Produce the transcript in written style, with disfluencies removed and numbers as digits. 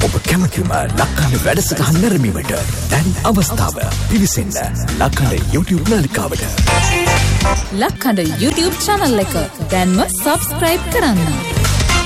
ඔබ කැමතිම ලක්කඩ වැඩසටහන් නැරඹීමට දැන් අවස්ථාව. පිවිසෙන්න ලක්කඩ YouTube නාලිකාවට. ලක්කඩ YouTube channel එක දැන්ම subscribe කරන්න.